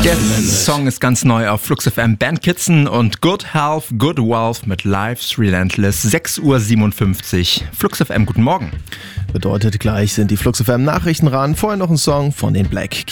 Der Song ist ganz neu auf Flux FM. Ben Kitson und Good Health, Good Wealth mit Life's Relentless. 6:57 Uhr. Flux FM, guten Morgen. Bedeutet, gleich sind die Flux FM Nachrichten ran. Vorher noch ein Song von den Black